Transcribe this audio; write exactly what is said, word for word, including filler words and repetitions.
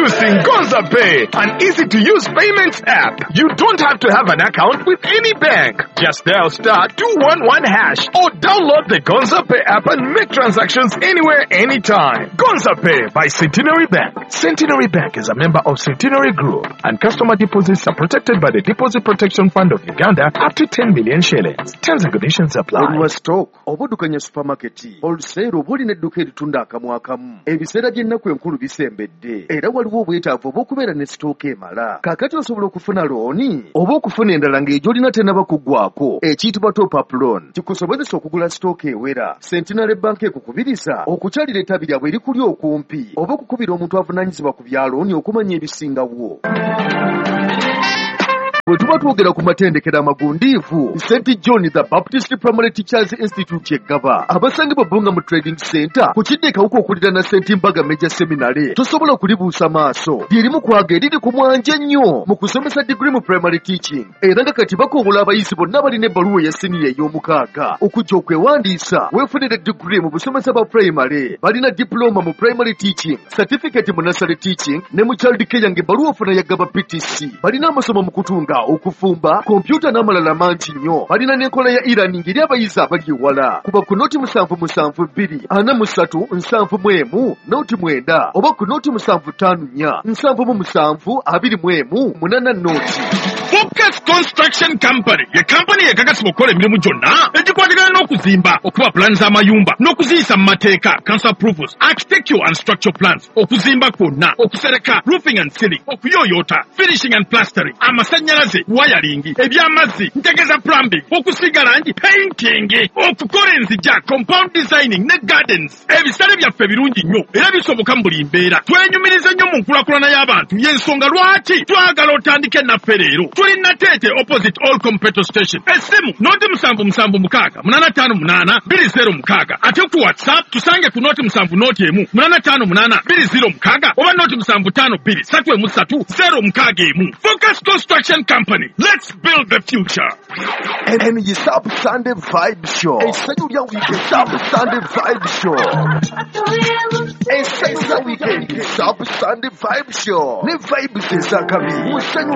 Introducing Gonza Pay, an easy-to-use payments app. You don't have to have an account with any bank. Just dial star two one one hash or download the Gonza Pay app and make transactions anywhere, anytime. Gonza Pay by Centenary Bank. Centenary Bank is a member of Centenary Group, and customer deposits are protected by the Deposit Protection Fund of Uganda up to ten million shillings. Terms and conditions apply. Olwa stock obudukanya supermarket wholesale obuli nedduka eritunda akamu akamu ebiseera by'ennaku enkulu bisembedde era waliwo obwetaavu obw'okubeera ne stock emala. Kaakati osobola okufuna looni oba okufuna endala ng'egyolina tennaba kuggwako ekiyitibwa top up loan kikusobozesa okugula stock ewera. Centenary Bank ekukubiriza okukyalira ettabi lyabwe erikuli okumpi oba okukubira omuntu avunaanyizibwa ku bya looni okumanya ebisingawo. Bwe tuba twogera ku matendekero amagundiivu, Saint John the Baptist Primary Teachers Institute yeggaba abasangibwa Bunga mu Trading Center ku kiddekawuka okulira na Saint Mbaga Major Seminary tosobola kulibuusa maaso lyerimu kwaga eriri ku mwanja ennyo mu kusomesa degree mu primary teaching era nga kati bakobola abayizi bonna balina ebbaluwa ya siniya ey'omukaaga okujja okwewandiisa weefunire degree mu busomesa bwa primary. Balina diploma mu primary teaching, certificate mu nursery teaching ne mu child care ng'ebbaluwa ofuna yaggaba P T C. Balina amasomo mu kutunga okufumba kompyuta n'amalala mangi nnyo. Balina n'enkola ya e-learning eri abayizi abali ewala kuba ku noti musanvu musanvu bbiri ana mu ssatu nsanvu mu emu noti mwenda oba ku noti musanvu ttaano nnya nsanvu mu musanvu abiri mu emu munaana noti. Focus Construction Company ye kampani yekakasibwa okukola emirimu gyonna egikwatagana n'okuzimba, okuba plan z'amayumba n'okuziyisa mu mateeka, council approvals, architectural and structural plans, okuzimba kwonna, okusereka, roofing and ceiling, okuyooyoota, finishing and plastering, amasannyalaze, wiring, eby'amazzi, ntegeza plumbing, okusiga langi, painting, okukola enzija, compound designing ne gardens. Ebisale byaffe birungi nnyo era bisoboka mu buli mbeera. Twenyumiriza nnyo mu nkulaakulana y'abantu y'ensonga lwaki twagala otandike naffe leero. Tuli Natete opposite Allcom petrol station. Esimu noti musanvu musanvu mukaaga munana ttaano munaana bbiri zero mukaaga. Ate ku WhatsApp tusange ku noti musanvu noti emu munana ttaano munaana bbiri zero mukaaga oba noti musanvu ttaano bbiri ssatu emu ssatu zero mukaaga emu. Focus Construction Company. Let's build the future. And, and you Sub Sunday Vibe Show. Essanyu lya weekend Sub Sunday Vibe Show. Essanyu lya weekend Sub Sunday Vibe Show. Ne vibes ez'akabi. Musanyu